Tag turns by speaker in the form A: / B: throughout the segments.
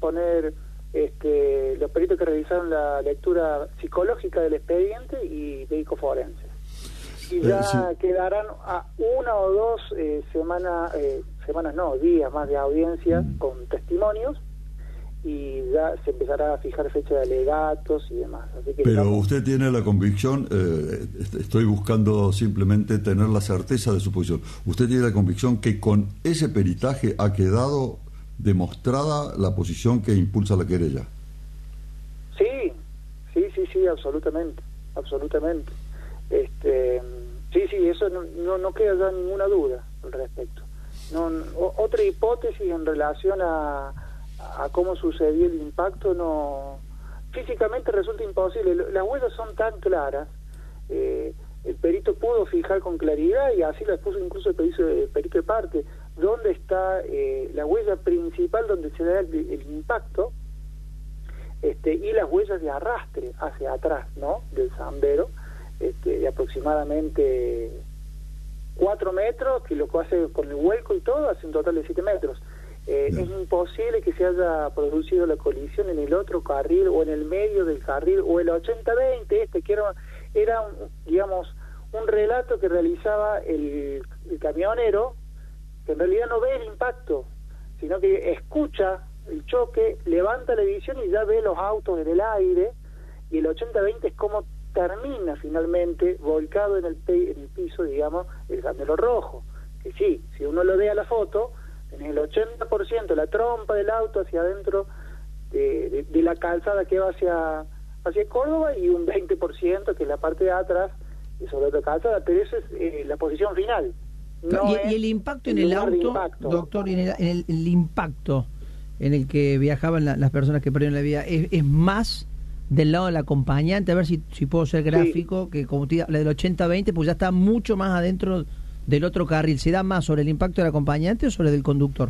A: poner los peritos que realizaron la lectura psicológica del expediente y médico-forenses. Y ya quedarán a una o dos días más de audiencia con testimonios, y ya se empezará a fijar fecha de alegatos y demás. Así que
B: pero usted tiene la convicción, estoy buscando simplemente tener la certeza de su posición, usted tiene la convicción que con ese peritaje ha quedado demostrada la posición que impulsa la querella.
A: Sí, absolutamente. Sí, eso no queda ya ninguna duda al respecto. Otra hipótesis en relación a cómo sucedió el impacto, físicamente resulta imposible. Las huellas son tan claras, el perito pudo fijar con claridad, y así las puso incluso el perito de parte, dónde está la huella principal donde se da el impacto, y las huellas de arrastre hacia atrás, ¿no?, del zambero, de aproximadamente 4 metros, que lo que hace con el vuelco y todo hace un total de 7 metros. Es imposible que se haya producido la colisión en el otro carril o en el medio del carril, o el 80-20, que era un relato que realizaba el camionero, que en realidad no ve el impacto, sino que escucha el choque, levanta la visión y ya ve los autos en el aire, y el 80-20 es como termina finalmente volcado en el piso, digamos, el sandero rojo, que sí, si uno lo ve a la foto, en el 80% la trompa del auto hacia adentro de la calzada que va hacia Córdoba, y un 20% que es la parte de atrás sobre otra calzada, pero eso es la posición final.
C: Y el impacto en el auto, doctor, en el impacto en el que viajaban las personas que perdieron la vida, es más del lado del acompañante, a ver si puedo ser gráfico, sí, que como la del 80-20, pues ya está mucho más adentro del otro carril. ¿Se da más sobre el impacto del acompañante o sobre el del conductor?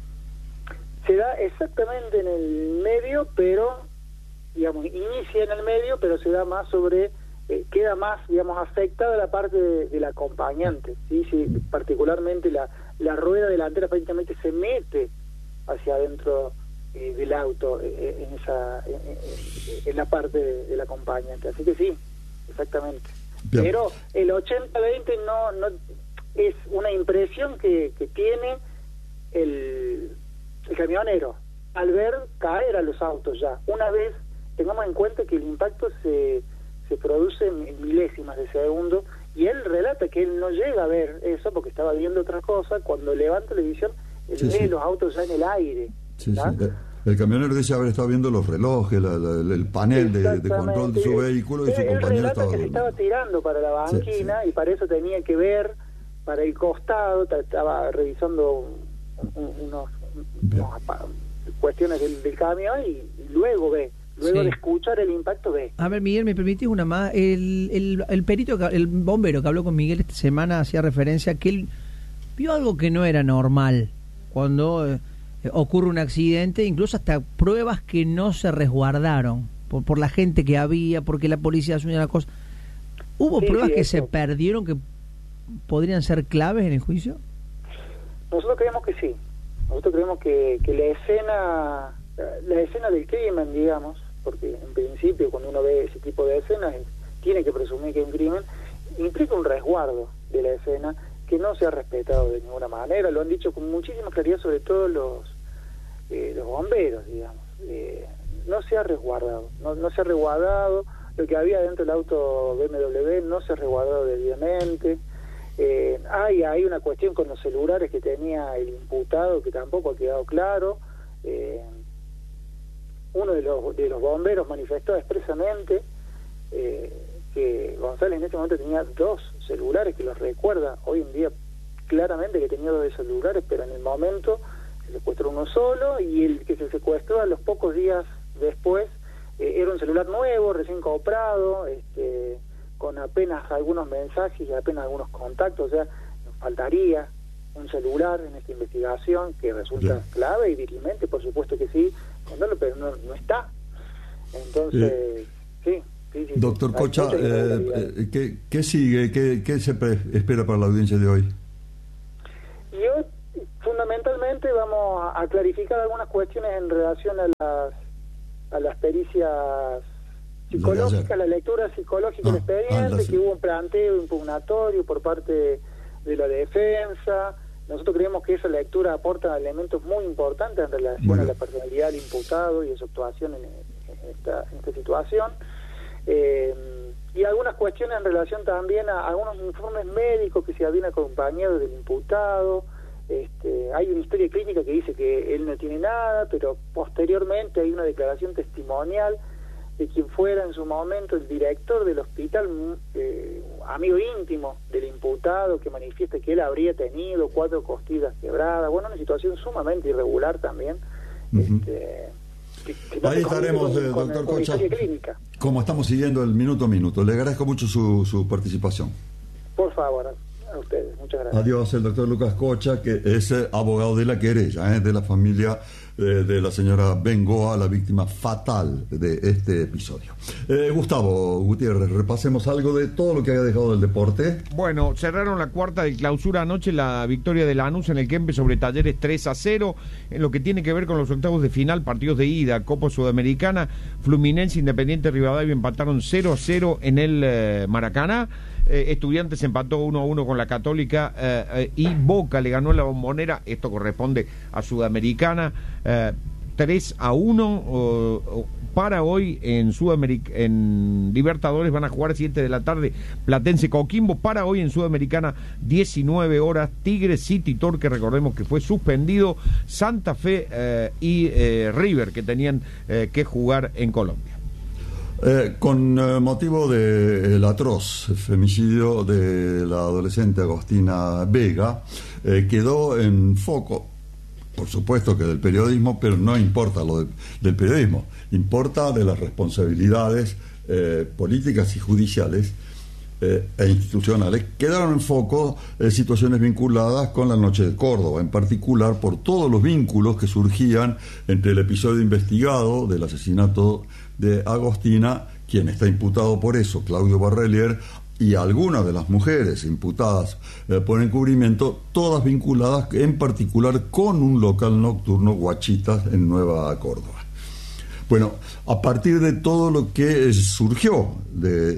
A: Se da exactamente en el medio, pero, inicia en el medio, pero se da más sobre, queda más, afectada la parte del acompañante, ¿sí? Particularmente la rueda delantera prácticamente se mete hacia adentro del auto, en la parte del acompañante, así que sí, exactamente. Bien. Pero el 80-20 no es una impresión que tiene el camionero al ver caer a los autos ya. Una vez, tengamos en cuenta que el impacto se produce en milésimas de segundo, y él relata que él no llega a ver eso porque estaba viendo otra cosa. Cuando levanta la visión, él ve los autos ya en el aire.
B: El camionero dice haber estado viendo los relojes, el panel de control de su vehículo, y su compañero estaba...
A: que se estaba tirando para la banquina, y para eso tenía que ver para el costado, estaba revisando unas cuestiones del camión, y luego ve. Luego de escuchar el impacto ve.
C: A ver, Miguel, ¿me permitís una más? El perito, el bombero que habló con Miguel esta semana, hacía referencia a que él vio algo que no era normal cuando ocurre un accidente, incluso hasta pruebas que no se resguardaron por la gente que había, porque la policía asumió la cosa. ¿Hubo pruebas que se perdieron que podrían ser claves en el juicio?
A: Nosotros creemos que sí. Nosotros creemos que la escena del crimen, digamos, porque en principio cuando uno ve ese tipo de escenas tiene que presumir que es un crimen, implica un resguardo de la escena que no se ha respetado de ninguna manera. Lo han dicho con muchísima claridad, sobre todo los bomberos, digamos. No se ha resguardado, no se ha resguardado. Lo que había dentro del auto BMW no se ha resguardado debidamente. Hay una cuestión con los celulares que tenía el imputado que tampoco ha quedado claro. Uno de los bomberos manifestó expresamente que González en ese momento tenía 2 celulares, que los recuerda hoy en día claramente que tenía 2 celulares, pero en el momento se secuestró uno solo, y el que se secuestró a los pocos días después era un celular nuevo, recién comprado, con apenas algunos mensajes y apenas algunos contactos. O sea, nos faltaría un celular en esta investigación que resulta clave y dirimente, por supuesto que sí, pero no está. Entonces, sí.
B: Doctor Cocha, ¿qué sigue? ¿Qué se espera para la audiencia de hoy?
A: Y hoy, fundamentalmente vamos a clarificar algunas cuestiones en relación a las pericias psicológicas, la lectura psicológica del expediente, que hubo un planteo impugnatorio por parte de la defensa. Nosotros creemos que esa lectura aporta elementos muy importantes en relación a la personalidad del imputado y de su actuación en esta situación. Y algunas cuestiones en relación también a algunos informes médicos que se habían acompañado del imputado. Hay una historia clínica que dice que él no tiene nada, pero posteriormente hay una declaración testimonial de quien fuera en su momento el director del hospital, amigo íntimo del imputado, que manifiesta que él habría tenido 4 costillas quebradas. Bueno, una situación sumamente irregular también.
B: Ahí estaremos, doctor Cocha, como estamos siguiendo el minuto a minuto. Le agradezco mucho su participación.
A: Por favor, a ustedes, muchas gracias.
B: Adiós, el doctor Lucas Cocha, que es abogado de la querella, de la familia de la señora Bengoa, la víctima fatal de este episodio. Gustavo Gutiérrez, repasemos algo de todo lo que haya dejado del deporte.
D: Bueno, cerraron la cuarta de clausura anoche, la victoria de Lanús en el Kempe sobre Talleres 3-0, en lo que tiene que ver con los octavos de final, partidos de ida, Copa Sudamericana. Fluminense, Independiente, Rivadavia empataron 0-0 en el Maracaná. Estudiantes empató 1-1 con la Católica, y Boca le ganó la Bombonera, esto corresponde a Sudamericana, 3-1. Para hoy en Libertadores van a jugar 7 de la tarde Platense Coquimbo. Para hoy en Sudamericana 19 horas Tigre City Torque, recordemos que fue suspendido, Santa Fe y River, que tenían que jugar en Colombia.
B: Con motivo del atroz femicidio de la adolescente Agostina Vega, quedó en foco, por supuesto que del periodismo, pero no importa lo del periodismo, importa de las responsabilidades políticas y judiciales e institucionales. Quedaron en foco situaciones vinculadas con la Noche de Córdoba, en particular por todos los vínculos que surgían entre el episodio investigado del asesinato de Agostina, quien está imputado por eso, Claudio Barrelier, y algunas de las mujeres imputadas por encubrimiento, todas vinculadas en particular con un local nocturno, Guachitas, en Nueva Córdoba. Bueno, a partir de todo lo que surgió de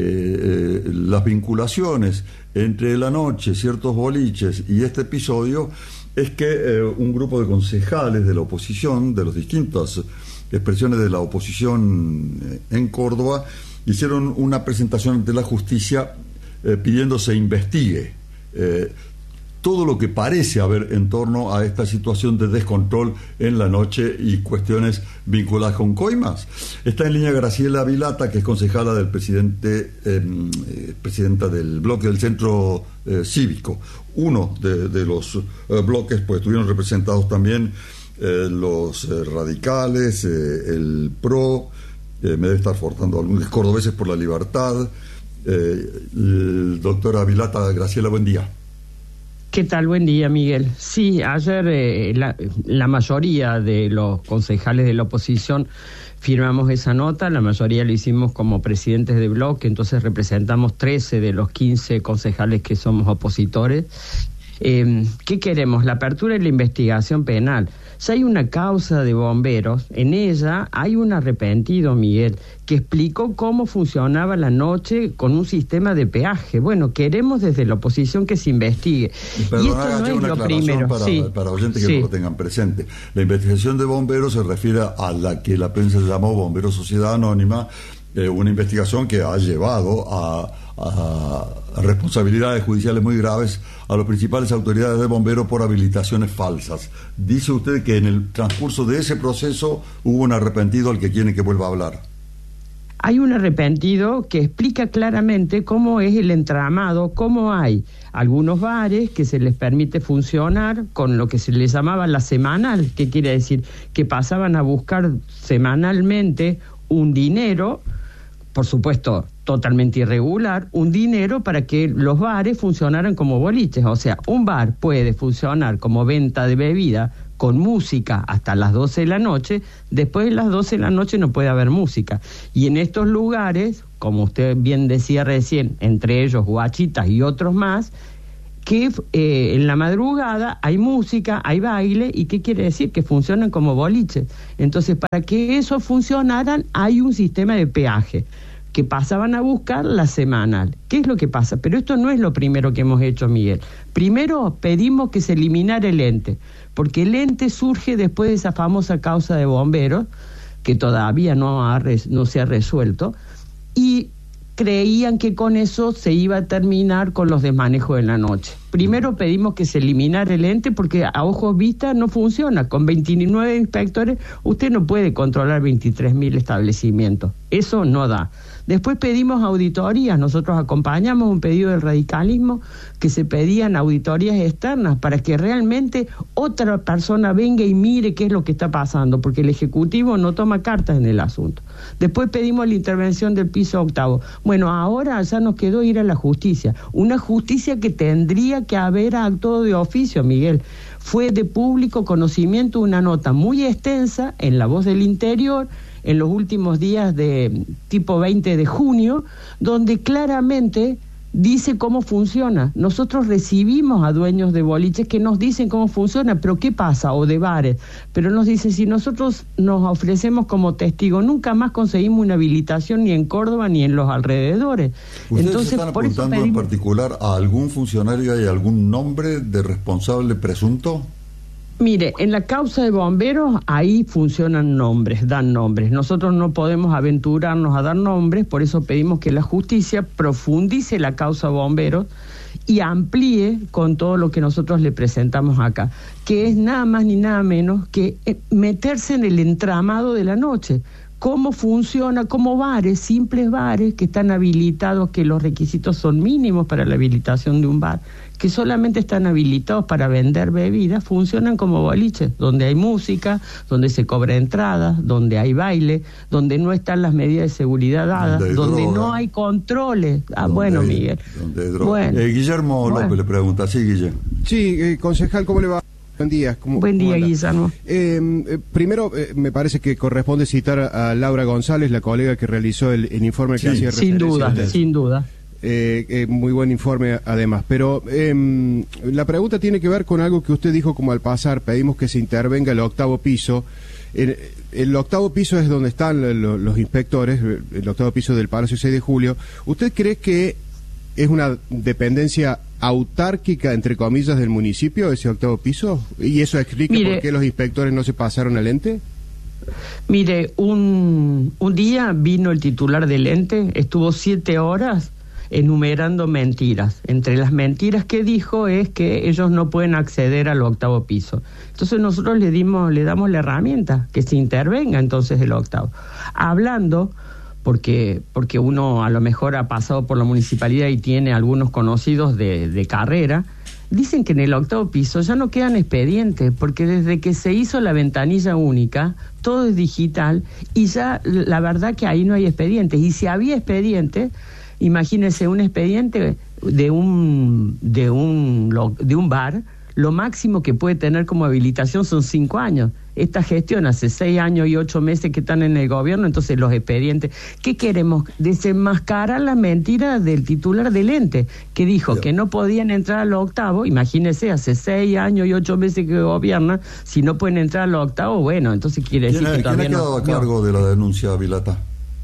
B: las vinculaciones entre la noche, ciertos boliches y este episodio, es que un grupo de concejales de la oposición, de las distintas expresiones de la oposición en Córdoba, hicieron una presentación ante la justicia pidiendo se investigue todo lo que parece haber en torno a esta situación de descontrol en la noche y cuestiones vinculadas con coimas. Está en línea Graciela Vilata, que es concejala del presidenta del bloque del Centro Cívico. Uno de los bloques, pues estuvieron representados también los radicales, el PRO, me debe estar faltando algunos cordobeses por la libertad. Doctora Vilata, Graciela, buen día.
E: ¿Qué tal? Buen día, Miguel. Sí, ayer la mayoría de los concejales de la oposición firmamos esa nota, la mayoría lo hicimos como presidentes de bloque, entonces representamos 13 de los 15 concejales que somos opositores. ¿Qué queremos? La apertura de la investigación penal. Ya hay una causa de bomberos, en ella hay un arrepentido, Miguel, que explicó cómo funcionaba la noche con un sistema de peaje. Bueno, queremos desde la oposición que se investigue.
B: Y esto no es lo primero. Para oyentes que no lo tengan presente. La investigación de bomberos se refiere a la que la prensa llamó Bomberos Sociedad Anónima, una investigación que ha llevado a responsabilidades judiciales muy graves a las principales autoridades de bomberos por habilitaciones falsas. Dice usted que en el transcurso de ese proceso hubo un arrepentido al que quiere que vuelva a hablar.
E: Hay un arrepentido que explica claramente cómo es el entramado, cómo hay algunos bares que se les permite funcionar con lo que se les llamaba la semanal, que quiere decir que pasaban a buscar semanalmente un dinero, por supuesto totalmente irregular, un dinero para que los bares funcionaran como boliches. O sea, un bar puede funcionar como venta de bebida con música hasta las 12 de la noche, después de las 12 de la noche no puede haber música. Y en estos lugares, como usted bien decía recién, entre ellos Guachitas y otros más, que en la madrugada hay música, hay baile, ¿y qué quiere decir? Que funcionan como boliches. Entonces, para que eso funcionaran, hay un sistema de peaje que pasaban a buscar la semanal. ¿Qué es lo que pasa? Pero esto no es lo primero que hemos hecho, Miguel. Primero pedimos que se eliminara el ente, porque el ente surge después de esa famosa causa de bomberos, que todavía no se ha resuelto, y creían que con eso se iba a terminar con los desmanejos en la noche. Primero pedimos que se eliminara el ente porque a ojos vistas no funciona. Con 29 inspectores usted no puede controlar 23.000 establecimientos. Eso no da. Después pedimos auditorías. Nosotros acompañamos un pedido del radicalismo que se pedían auditorías externas para que realmente otra persona venga y mire qué es lo que está pasando, porque el Ejecutivo no toma cartas en el asunto. Después pedimos la intervención del piso octavo. Bueno, ahora ya nos quedó ir a la justicia. Una justicia que tendría que haber actuado de oficio, Miguel. Fue de público conocimiento una nota muy extensa en La Voz del Interior en los últimos días de tipo 20 de junio, donde claramente dice cómo funciona. Nosotros recibimos a dueños de boliches que nos dicen cómo funciona, pero ¿qué pasa? O de bares. Pero nos dicen, si nosotros nos ofrecemos como testigo, nunca más conseguimos una habilitación ni en Córdoba ni en los alrededores.
B: ¿Ustedes
E: Entonces,
B: están apuntando en particular a algún funcionario? ¿Hay algún nombre de responsable presunto?
E: Mire, en la causa de bomberos, ahí funcionan nombres, dan nombres. Nosotros no podemos aventurarnos a dar nombres, por eso pedimos que la justicia profundice la causa de bomberos y amplíe con todo lo que nosotros le presentamos acá, que es nada más ni nada menos que meterse en el entramado de la noche. Cómo funciona, como bares, simples bares que están habilitados, que los requisitos son mínimos para la habilitación de un bar, que solamente están habilitados para vender bebidas, funcionan como boliches, donde hay música, donde se cobra entradas, donde hay baile, donde no están las medidas de seguridad dadas, donde no hay controles. Bueno, Miguel.
B: Bueno. Guillermo López le pregunta. Sí, Guillermo.
F: Sí, concejal, ¿cómo le va? Buen día.
E: Buen día, Guillermo.
F: Primero, me parece que corresponde citar a Laura González, la colega que realizó el informe que hacía referencia.
E: Sin duda.
F: Muy buen informe, además. Pero la pregunta tiene que ver con algo que usted dijo como al pasar. Pedimos que se intervenga el octavo piso. El octavo piso es donde están los inspectores, el octavo piso del Palacio 6 de Julio. ¿Usted cree que es una dependencia autárquica, entre comillas, del municipio, ese octavo piso? ¿Y eso explica por qué los inspectores no se pasaron al ente?
E: Mire, un día vino el titular del ente, estuvo 7 horas enumerando mentiras. Entre las mentiras que dijo es que ellos no pueden acceder al octavo piso. Entonces nosotros le damos la herramienta, que se intervenga entonces el octavo. Hablando, porque uno a lo mejor ha pasado por la municipalidad y tiene algunos conocidos de carrera, dicen que en el octavo piso ya no quedan expedientes, porque desde que se hizo la ventanilla única, todo es digital, y ya la verdad que ahí no hay expedientes. Y si había expedientes, imagínense un expediente de un bar, lo máximo que puede tener como habilitación son 5 años. Esta gestión hace 6 años y 8 meses que están en el gobierno, entonces los expedientes. ¿Qué queremos? Desenmascarar la mentira del titular del ente, que dijo que no podían entrar al octavo. Imagínense, hace 6 años y 8 meses que gobierna, si no pueden entrar al octavo, bueno, entonces quiere decir que todavía
B: ¿Quién ha quedado a cargo de la denuncia, Vilata?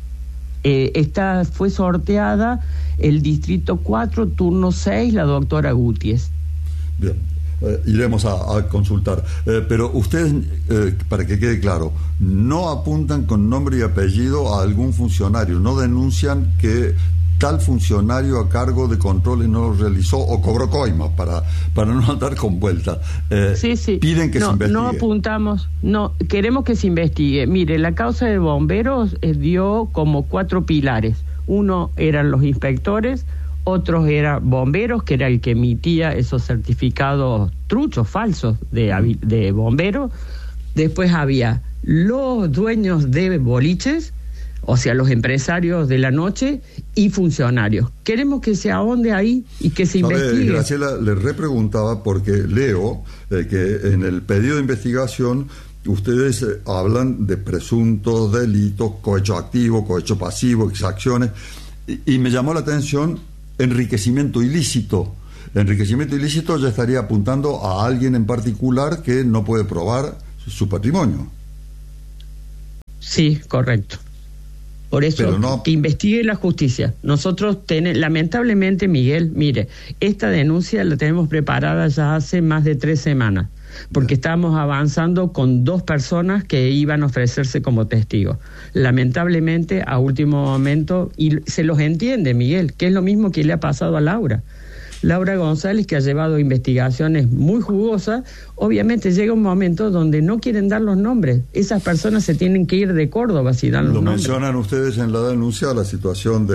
E: Fue sorteada el distrito 4, turno 6, la doctora Gutiérrez.
B: Bien. Iremos a consultar. Pero ustedes, para que quede claro, no apuntan con nombre y apellido a algún funcionario, no denuncian que tal funcionario a cargo de controles no lo realizó o cobró coima, para no andar con vueltas.
E: Sí.
B: Piden que se investigue.
E: No apuntamos, queremos que se investigue. Mire, la causa de bomberos dio como 4 pilares. Uno eran los inspectores, otros eran bomberos, que era el que emitía esos certificados truchos, falsos de bomberos. Después había los dueños de boliches, o sea, los empresarios de la noche, y funcionarios. Queremos que se ahonde ahí y que se investigue.
B: Graciela, le repreguntaba porque leo que en el pedido de investigación ustedes hablan de presuntos delitos, cohecho activo, cohecho pasivo, exacciones, y me llamó la atención enriquecimiento ilícito. enriquecimiento ilícito ya estaría apuntando a alguien en particular que no puede probar su patrimonio.
E: Sí, correcto. Por eso que investigue la justicia. Nosotros lamentablemente, Miguel, mire, esta denuncia la tenemos preparada ya hace más de 3 semanas, porque estábamos avanzando con 2 personas que iban a ofrecerse como testigos. Lamentablemente, a último momento, y se los entiende, Miguel, que es lo mismo que le ha pasado a Laura González, que ha llevado investigaciones muy jugosas. Obviamente llega un momento donde no quieren dar los nombres. Esas personas se tienen que ir de Córdoba si dan los nombres. Lo
B: mencionan ustedes en la denuncia, la situación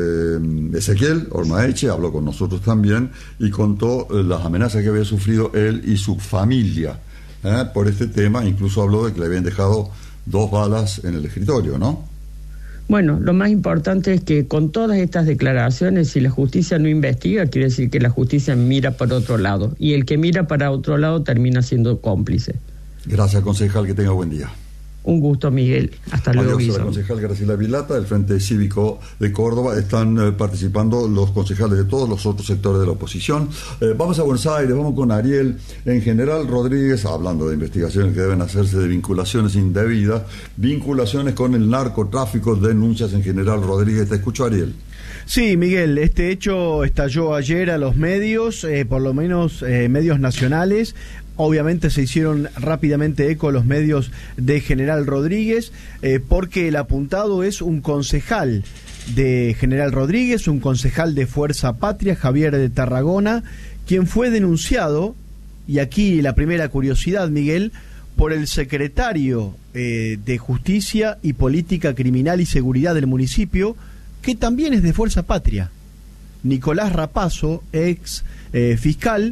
B: de Ezequiel Ormaeche, habló con nosotros también y contó las amenazas que había sufrido él y su familia por este tema. Incluso habló de que le habían dejado 2 balas en el escritorio, ¿no?
E: Bueno, lo más importante es que con todas estas declaraciones, si la justicia no investiga, quiere decir que la justicia mira para otro lado. Y el que mira para otro lado termina siendo cómplice.
B: Gracias, concejal. Que tenga buen día.
E: Un gusto, Miguel. Hasta luego.
B: Adiós a la concejal Graciela Vilata del Frente Cívico de Córdoba. Están participando los concejales de todos los otros sectores de la oposición. Vamos a Buenos Aires, vamos con Ariel. En General Rodríguez, hablando de investigaciones que deben hacerse de vinculaciones indebidas, vinculaciones con el narcotráfico, denuncias en General Rodríguez. Te escucho, Ariel.
G: Sí, Miguel, este hecho estalló ayer a los medios, por lo menos medios nacionales. Obviamente se hicieron rápidamente eco los medios de General Rodríguez, porque el apuntado es un concejal de General Rodríguez, un concejal de Fuerza Patria, Javier de Tarragona, quien fue denunciado, y aquí la primera curiosidad, Miguel, por el secretario de Justicia y Política Criminal y Seguridad del municipio, que también es de Fuerza Patria. Nicolás Rapazo, ex fiscal,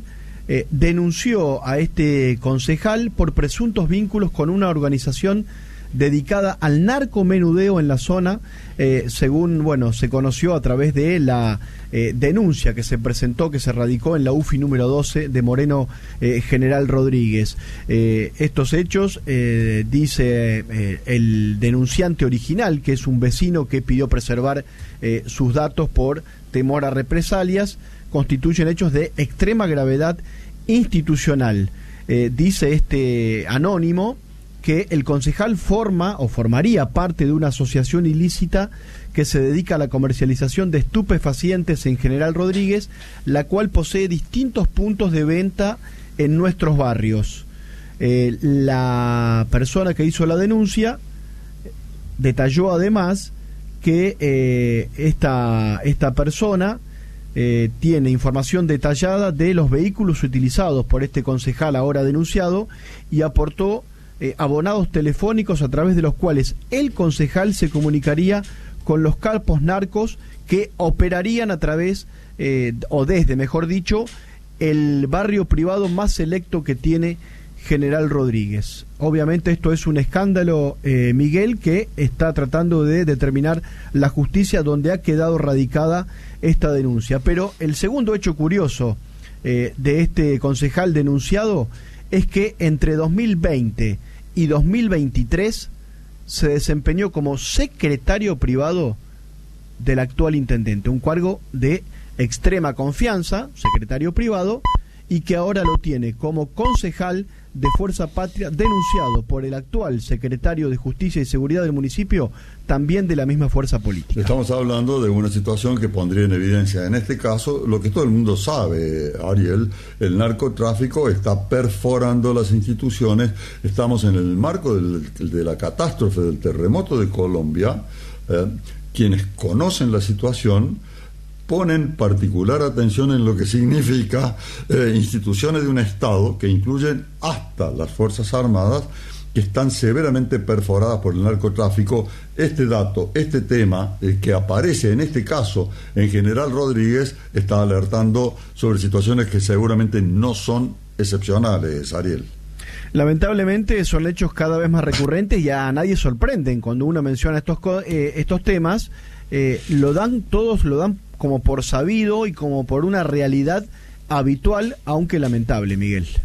G: denunció a este concejal por presuntos vínculos con una organización dedicada al narcomenudeo en la zona, según se conoció a través de la denuncia que se presentó, que se radicó en la UFI número 12 de Moreno General Rodríguez. Estos hechos, dice el denunciante original, que es un vecino que pidió preservar sus datos por temor a represalias, constituyen hechos de extrema gravedad institucional. Dice este anónimo que el concejal formaría parte de una asociación ilícita que se dedica a la comercialización de estupefacientes en General Rodríguez, la cual posee distintos puntos de venta en nuestros barrios. La persona que hizo la denuncia detalló además que esta persona tiene información detallada de los vehículos utilizados por este concejal ahora denunciado y aportó abonados telefónicos a través de los cuales el concejal se comunicaría con los capos narcos que operarían a través, o desde, mejor dicho, el barrio privado más selecto que tiene General Rodríguez. Obviamente esto es un escándalo, Miguel, que está tratando de determinar la justicia donde ha quedado radicada esta denuncia. Pero el segundo hecho curioso de este concejal denunciado es que entre 2020 y 2023 se desempeñó como secretario privado del actual intendente, un cargo de extrema confianza, secretario privado, y que ahora lo tiene como concejal de Fuerza Patria, denunciado por el actual secretario de Justicia y Seguridad del municipio, también de la misma fuerza política.
B: Estamos hablando de una situación que pondría en evidencia, en este caso, lo que todo el mundo sabe, Ariel: el narcotráfico está perforando las instituciones. Estamos en el marco de la catástrofe del terremoto de Colombia. Quienes conocen la situación ponen particular atención en lo que significa instituciones de un Estado que incluyen hasta las Fuerzas Armadas, que están severamente perforadas por el narcotráfico. Este dato, este tema, que aparece en este caso en General Rodríguez, está alertando sobre situaciones que seguramente no son excepcionales, Ariel.
G: Lamentablemente son hechos cada vez más recurrentes y a nadie sorprenden cuando uno menciona estos temas. Todos lo dan como por sabido y como por una realidad habitual, aunque lamentable, Miguel.